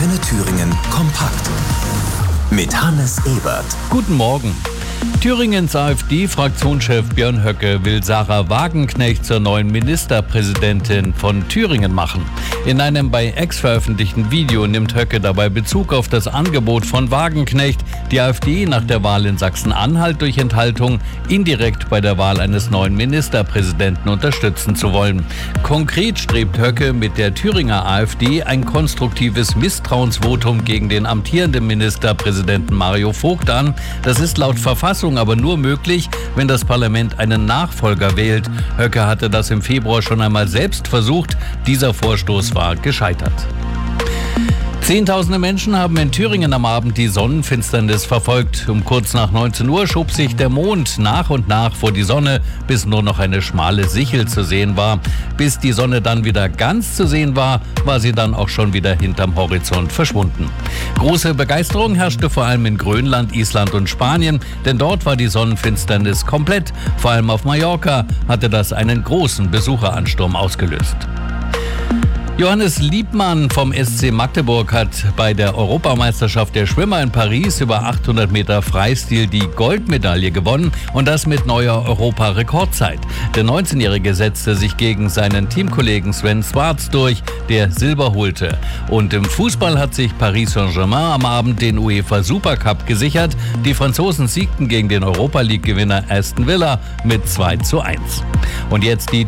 Antenne Thüringen kompakt mit Hannes Ebert. Guten Morgen. Thüringens AfD-Fraktionschef Björn Höcke will Sarah Wagenknecht zur neuen Ministerpräsidentin von Thüringen machen. In einem bei X veröffentlichten Video nimmt Höcke dabei Bezug auf das Angebot von Wagenknecht, die AfD nach der Wahl in Sachsen-Anhalt durch Enthaltung indirekt bei der Wahl eines neuen Ministerpräsidenten unterstützen zu wollen. Konkret strebt Höcke mit der Thüringer AfD ein konstruktives Misstrauensvotum gegen den amtierenden Ministerpräsidenten Mario Vogt an. Das ist laut Verfassung aber nur möglich, wenn das Parlament einen Nachfolger wählt. Höcke hatte das im Februar schon einmal selbst versucht. Dieser Vorstoß war gescheitert. Zehntausende Menschen haben in Thüringen am Abend die Sonnenfinsternis verfolgt. Um kurz nach 19 Uhr schob sich der Mond nach und nach vor die Sonne, bis nur noch eine schmale Sichel zu sehen war. Bis die Sonne dann wieder ganz zu sehen war, war sie dann auch schon wieder hinterm Horizont verschwunden. Große Begeisterung herrschte vor allem in Grönland, Island und Spanien, denn dort war die Sonnenfinsternis komplett. Vor allem auf Mallorca hatte das einen großen Besucheransturm ausgelöst. Johannes Liebmann vom SC Magdeburg hat bei der Europameisterschaft der Schwimmer in Paris über 800 Meter Freistil die Goldmedaille gewonnen und das mit neuer Europarekordzeit. Der 19-Jährige setzte sich gegen seinen Teamkollegen Sven Schwarz durch, der Silber holte. Und im Fußball hat sich Paris Saint-Germain am Abend den UEFA Supercup gesichert. Die Franzosen siegten gegen den Europa-League-Gewinner Aston Villa mit 2:1. Und jetzt die